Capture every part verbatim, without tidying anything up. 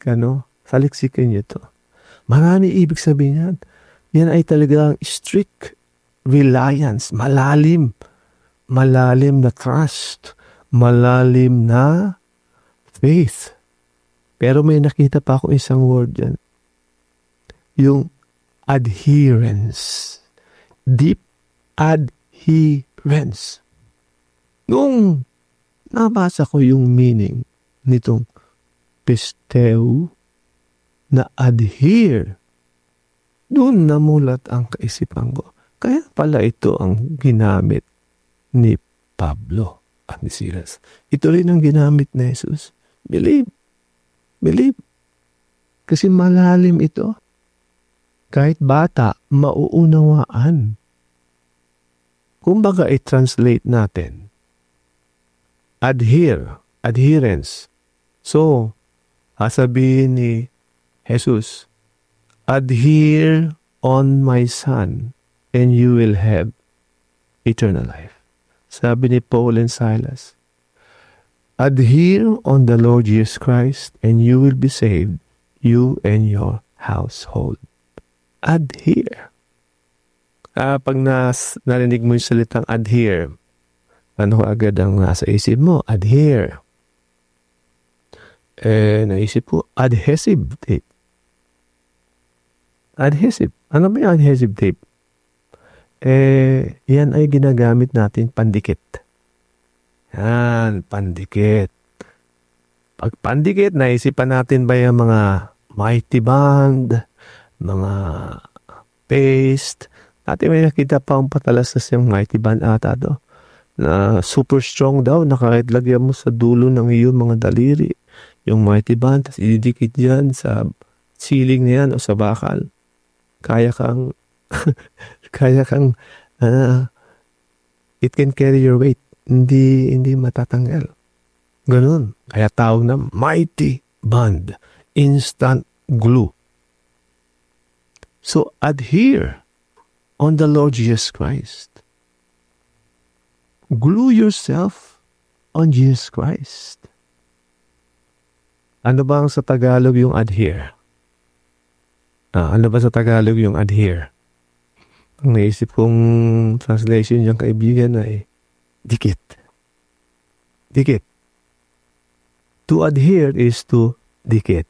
ano, saliksikin niyo to. Marami ibig sabihin yan. Yan ay talagang strict reliance, malalim, malalim na trust, malalim na faith. Pero may nakita pa ako isang word dyan. Yung adherence. Deep adherence. Nung nabasa ko yung meaning nitong pisteu na adhere, doon namulat ang kaisipan ko. Kaya pala ito ang ginamit ni Pablo at ni Silas. Ito rin ang ginamit ni Jesus. Believe. Believe. Kasi malalim ito. Kahit bata, mauunawaan. Kumbaga i-translate natin. Adhere. Adherence. So, sasabihin ni Jesus, adhere on my Son, and you will have eternal life. Sabi ni Paul and Silas, adhere on the Lord Jesus Christ, and you will be saved, you and your household. Adhere. Ah, pag nas, narinig mo yung salitang adhere, ano agad ang nasa isip mo? Adhere. Eh, naisip ko, adhesive tape. Adhesive. Ano ba yung adhesive tape? Eh, yan ay ginagamit natin pandikit. Yan, pandikit. Pag pandikit, naisipan natin ba yung mga mighty band, mga paste. Dati may nakita pa ang patalastas yung mighty band ata to. Na super strong daw, na kahit lagyan mo sa dulo ng iyong mga daliri. Yung mighty band, tapos ididikit dyan sa ceiling na yan o sa bakal. Kaya kang, kaya kang, uh, it can carry your weight. Hindi, hindi matatanggal. Ganun. Kaya tawag na mighty band. Instant glue. So, adhere on the Lord Jesus Christ. Glue yourself on Jesus Christ. Ano bang sa Tagalog yung adhere? Ah, ano ba sa Tagalog yung adhere? Ang naisip kong translation yung kaibigan ay dikit. Dikit. To adhere is to dikit.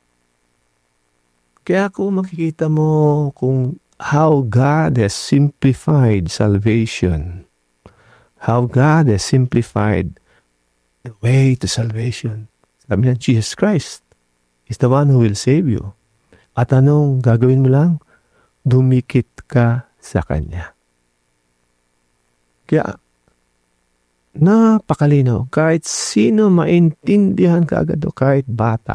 Kaya kung makikita mo kung how God has simplified salvation, how God has simplified the way to salvation. Sabi niya, Jesus Christ is the one who will save you. At anong gagawin mo lang? Dumikit ka sa Kanya. Kaya, napakalino. Kahit sino maintindihan ka agad o kahit bata.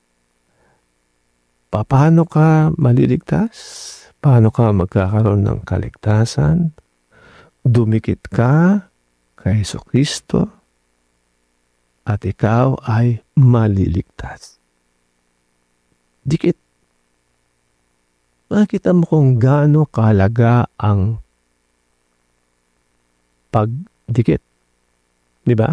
Paano ka maliligtas? Paano ka magkakaroon ng kaligtasan? Dumikit ka kay Jesucristo at ikaw ay maliligtas. Dikit. Makikita mo kung gaano kahalaga ang pagdikit. Di ba?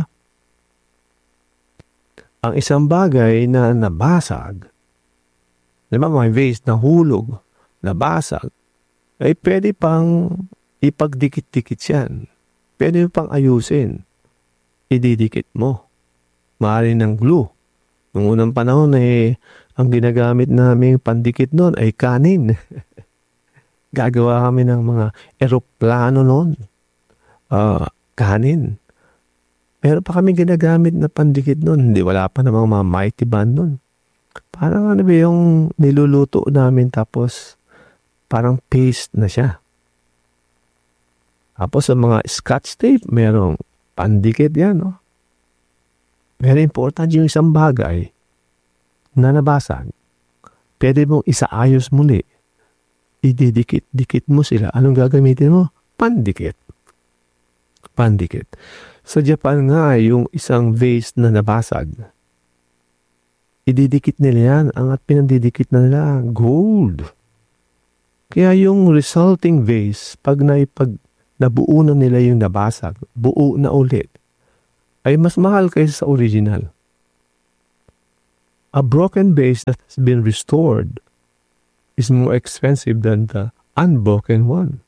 Ang isang bagay na nabasag, di ba, may vase na hulog, nabasag, ay pwede pang ipagdikit-dikit yan. Pwede pang ayusin. Ididikit mo. Maaari ng glue. Noong unang panahon eh, ang ginagamit namin pandikit noon ay kanin. Gagawa kami ng mga eroplano noon. Uh, kanin. Pero pa kami ginagamit na pandikit noon. Hindi, wala pa namang mga mighty band noon. Parang ano ba yung niluluto namin tapos parang paste na siya. Tapos sa mga scotch tape, merong pandikit yan. No? Very important yung isang bagay na nabasag. Pwede mong isaayos muli. Ididikit-dikit mo sila. Anong gagamitin mo? Pandikit. Pandikit. Sa Japan nga, yung isang vase na nabasag, ididikit nila yan. Ang at pinandidikit na nila, gold. Kaya yung resulting vase, pag naipag nabuo na nila yung nabasag, buo na ulit, ay mas mahal kaysa sa original. A broken vase that has been restored is more expensive than the unbroken one.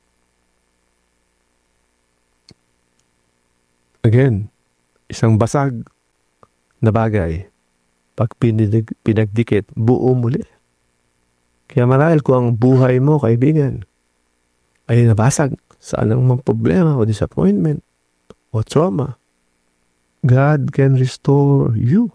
Again, isang basag na bagay, pag pinidig, pinagdikit, buo muli. Kaya marahil kung ang buhay mo, kaibigan, ay nabasag sa anong problema o disappointment o trauma, God can restore you.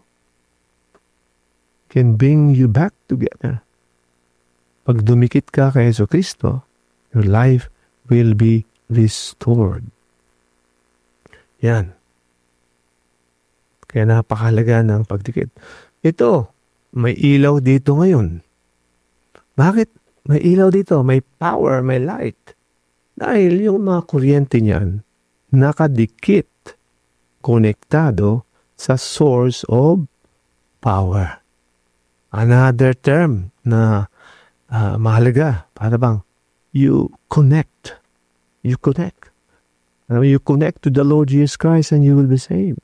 Can bring you back together. Pag dumikit ka kay Yesu Kristo, your life will be restored. Yan. Kaya napakahalaga ng pagdikit. Ito, may ilaw dito ngayon. Bakit may ilaw dito? May power, may light. Dahil yung mga kuryente niyan, nakadikit, konektado sa source of power. Another term na uh, mahalaga, para bang you connect. You connect. You connect to the Lord Jesus Christ and you will be saved.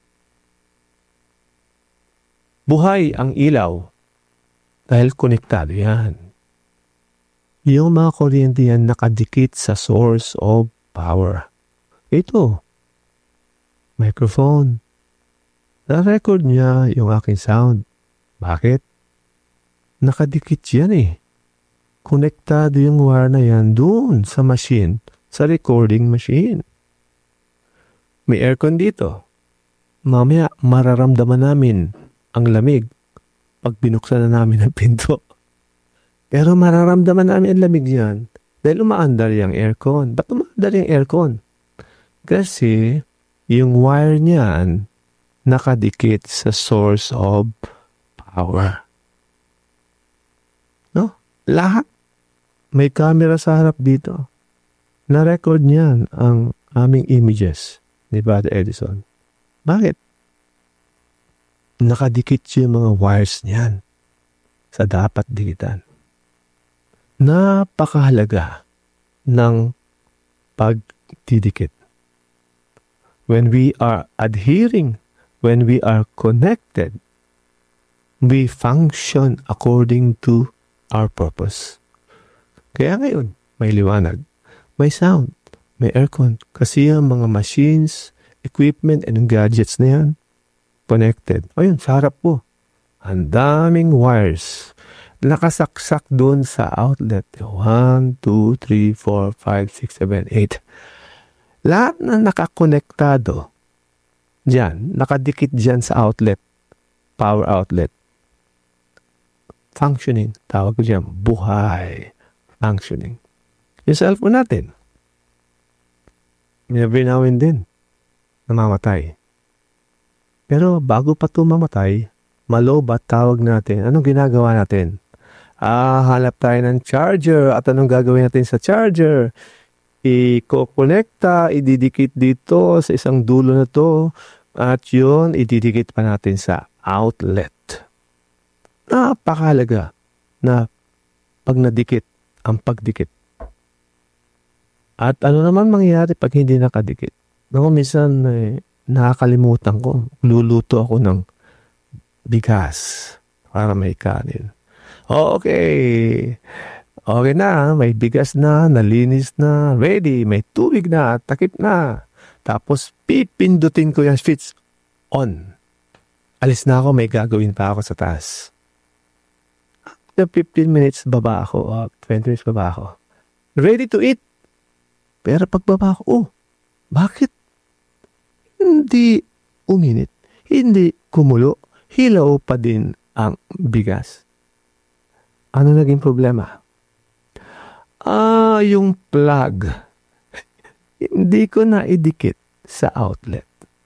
Buhay ang ilaw dahil konektado yan. Yung mga kuryente yan nakadikit sa source of power. Ito, microphone. Na-record niya yung aking sound. Bakit? Nakadikit yan eh. Konektado yung wire na yan doon sa machine, sa recording machine. May aircon dito. Mamaya mararamdaman namin ang lamig pag binuksan na namin ang pinto. Pero mararamdaman namin ang lamig yan dahil umaandar yung aircon. Ba't umaandar yung aircon? Kasi yung wire niyan nakadikit sa source of power. No? Lahat. May camera sa harap dito. Na-record niyan ang aming images ni Brother Edison. Bakit? Nakadikit yung mga wires niyan sa dapat dikitan. Napakahalaga ng pagdidikit. When we are adhering, when we are connected, we function according to our purpose. Kaya ngayon, may liwanag, may sound, may aircon. Kasi yung mga machines, equipment, and gadgets na yan, connected. Ayun, sa harap po. Ang daming wires. Nakasaksak doon sa outlet. one, two, three, four, five, six, seven, eight. Lahat na nakakonektado dyan, nakadikit dyan sa outlet, power outlet. Functioning, tawag ko dyan, buhay. Functioning. Yung cellphone natin, every now and then, namamatay. Pero bago pa ito mamatay, malobat tawag natin. Anong ginagawa natin? Ah, hanap tayo ng charger. At anong gagawin natin sa charger? I-connecta, ididikit dito sa isang dulo na to. At yun, ididikit pa natin sa outlet. Napakahalaga na pag nadikit, ang pagdikit. At ano naman mangyayari pag hindi nakadikit? Naku, minsan eh, nakakalimutan ko. Luluto ako ng bigas para may kanin. Okay. Okay na. May bigas na, nalinis na, ready. May tubig na, takip na. Tapos pipindutin ko yung switch on. Alis na ako, may gagawin pa ako sa taas. After fifteen minutes, baba ako. Oh, twenty minutes, baba ako. Ready to eat. Pero pagbaba ako, oh, bakit hindi uminit? Hindi kumulo. Hilaw pa din ang bigas. Ano naging problema? Ah, yung plug. Hindi ko na idikit sa outlet.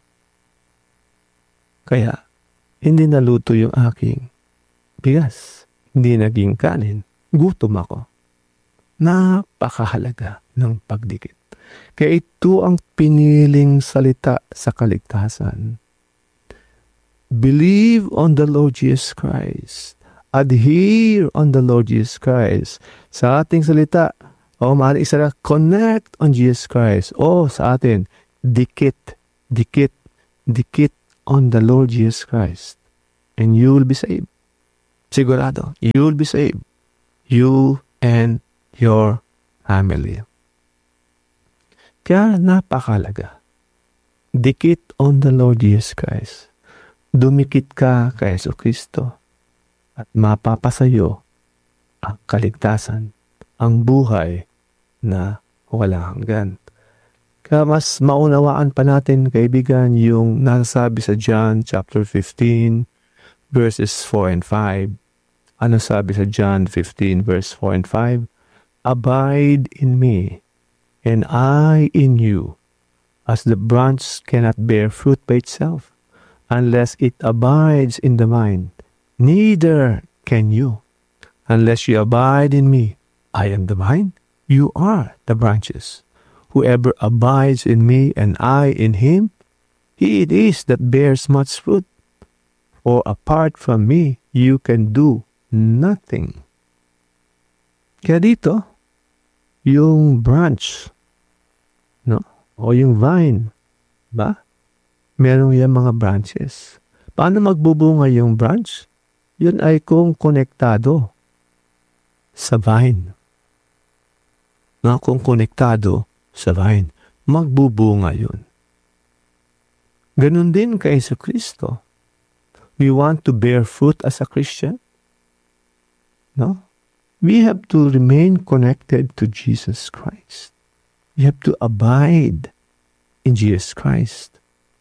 Kaya, hindi naluto yung aking bigas. Hindi naging kanin. Gutom ako. Napakahalaga ng pagdikit. Kaya ito ang piniling salita sa kaligtasan. Believe on the Lord Jesus Christ. Adhere on the Lord Jesus Christ. Sa ating salita, o oh, maaari isa na, connect on Jesus Christ. O oh, sa atin, dikit, dikit, dikit on the Lord Jesus Christ. And you will be saved. sigurado, you will be saved. You and your family. Kaya napakalaga. Dikit on the Lord Jesus Christ. Dumikit ka kay Jesucristo at mapapasayo ang kaligtasan, ang buhay na walang hanggan. Kaya mas maunawaan pa natin, kaibigan, yung nasasabi sa John chapter fifteen, verses four and five. Ano sabi sa John fifteen, verse four and five? Abide in me, and I in you, as the branch cannot bear fruit by itself, unless it abides in the vine. Neither can you, unless you abide in me. I am the vine, you are the branches. Whoever abides in me and I in him, he it is that bears much fruit. For apart from me, you can do nothing. Kaya dito, yung branch, no? O yung vine, ba? Meron yung mga branches. Paano magbubunga yung branch? Yun ay kung konektado sa vine. Na kung konektado sa vine, magbubunga yun. Ganun din kay Jesucristo. We want to bear fruit as a Christian. No? We have to remain connected to Jesus Christ. We have to abide in Jesus Christ.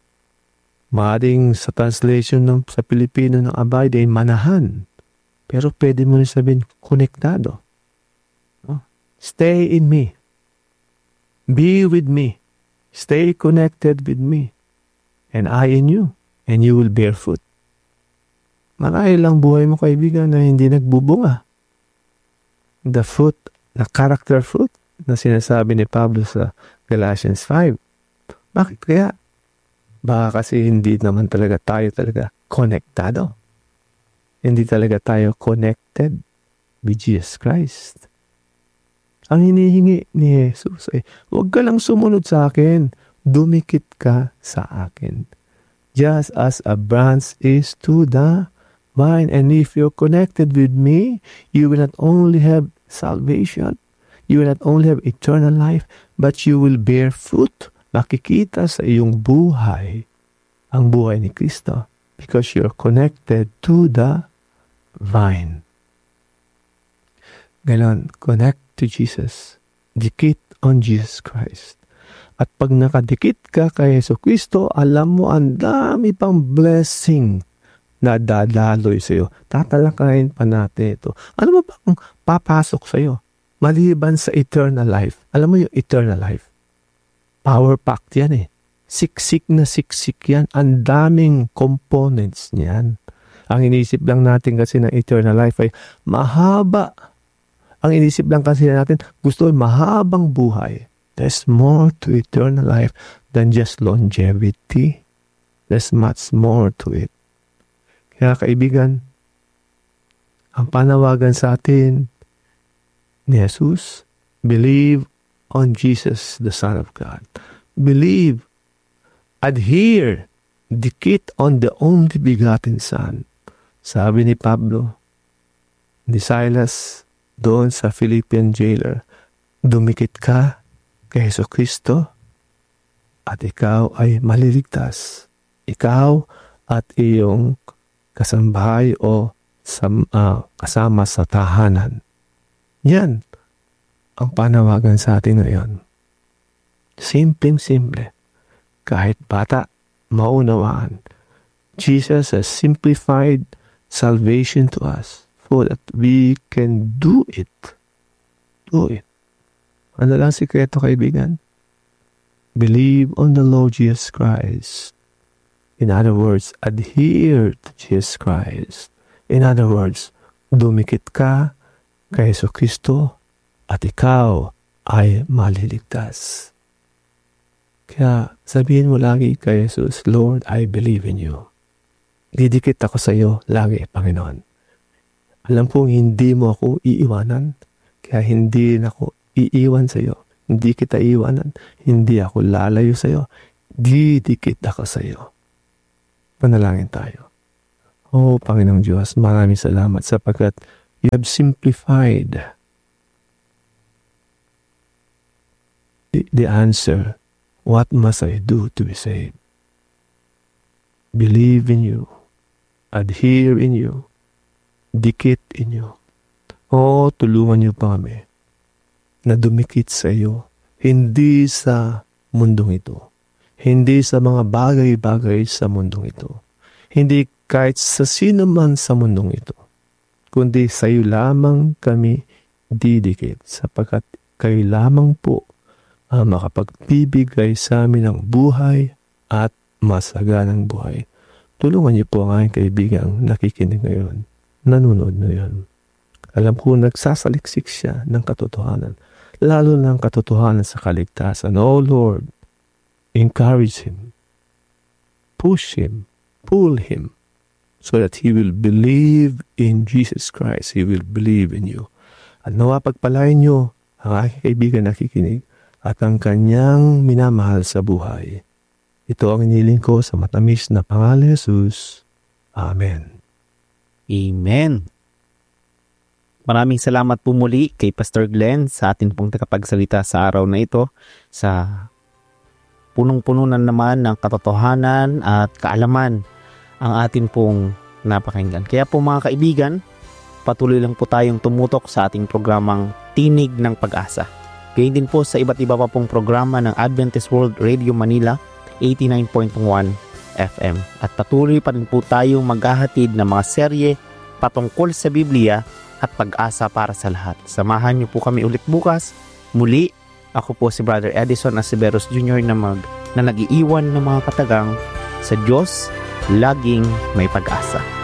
Maaring sa translation ng sa Pilipino ng abide ay manahan. Pero pwede mo rin sabihin, konektado. No? Stay in me. Be with me. Stay connected with me. And I in you. And you will bear fruit. Marahil lang buhay mo, kaibigan, na hindi nagbubunga. The fruit, the character fruit na sinasabi ni Pablo sa Galatians five. Bakit kaya? Baka kasi hindi naman talaga tayo talaga konektado. Hindi talaga tayo connected with Jesus Christ. Ang hinihingi ni Jesus ay, huwag ka lang sumunod sa akin, dumikit ka sa akin. Just as a branch is to the vine, and if you're connected with me, you will not only have salvation, you will not only have eternal life, but you will bear fruit. Makikita sa iyong buhay ang buhay ni Kristo because you're connected to the vine. Ganon, connect to Jesus. Dikit on Jesus Christ. At pag nakadikit ka kay Jesucristo, alam mo, ang dami pang blessing na dadaloy sa iyo. Tatalakayin pa natin ito. Ano ba bang papasok sa iyo? Maliban sa eternal life. Alam mo yung eternal life? Power packed yan eh. Siksik na siksik yan. Ang daming components niyan. Ang inisip lang natin kasi ng eternal life ay mahaba. Ang inisip lang kasi natin, gusto ay mahabang buhay. There's more to eternal life than just longevity. There's much more to it. Kaya kaibigan, ang panawagan sa atin ni Jesus, believe on Jesus, the Son of God. Believe, adhere, dikit on the only begotten Son. Sabi ni Pablo, ni Silas, doon sa Philippian jailer, dumikit ka kay Jesucristo at ikaw ay maliligtas. Ikaw at iyong kasambahay o sam, uh, kasama sa tahanan. Yan ang panawagan sa atin ngayon. Simpleng-simple. Kahit bata, maunawaan. Jesus has simplified salvation to us so that we can do it. Do it. Ano lang sikreto, kaibigan? Believe on the Lord Jesus Christ. In other words, adhere to Jesus Christ. In other words, dumikit ka kay Jesucristo at ikaw ay maliligtas. Kaya sabihin mo lagi kay Jesus, Lord, I believe in you. Didikit ako sa iyo lagi, Panginoon. Alam kong hindi mo ako iiwanan, kaya hindi na ako iiwan sa iyo. Hindi kita iiwanan, hindi ako lalayo sa iyo. Didikit ako sa iyo. Panalangin tayo. Oh, Panginoong Diyos, maraming salamat sapagkat you have simplified the, the answer. What must I do to be saved? Believe in you. Adhere in you. Dikit in you. Oh, tulungan niyo pa kami na dumikit sa iyo. Hindi sa mundong ito. Hindi sa mga bagay-bagay sa mundong ito. Hindi kahit sa sino man sa mundong ito. Kundi sa iyo lamang kami didikit sapagkat kayo lamang po ang makapagbibigay sa amin ng buhay at masaganang buhay. Tulungan niyo po ang aking kaibigang nakikinig ngayon, nanonood ngayon. Alam ko nagsasaliksik siya ng katotohanan, lalo ng katotohanan sa kaligtasan. Oh Lord, encourage him, push him, pull him, so that he will believe in Jesus Christ. He will believe in you. At nawa pagpalain niyo ang aking kaibigan nakikinig at ang kanyang minamahal sa buhay. Ito ang iniling ko sa matamis na pangalan ni Jesus. Amen. Amen. Maraming salamat po muli kay Pastor Glenn sa atin pong takapagsalita sa araw na ito, sa punong-puno na naman ng katotohanan at kaalaman ang atin pong napakinggan. Kaya po mga kaibigan, patuloy lang po tayong tumutok sa ating programang Tinig ng Pag-asa. Gayun din po sa iba't iba pa pong programa ng Adventist World Radio Manila eighty-nine point one F M. At patuloy pa rin po tayong maghahatid ng mga serye patungkol sa Biblia at pag-asa para sa lahat. Samahan niyo po kami ulit bukas. Muli, ako po si Brother Edison Asiberos Junior na, mag, na nag-iiwan ng mga katagang sa Diyos, laging may pag-asa.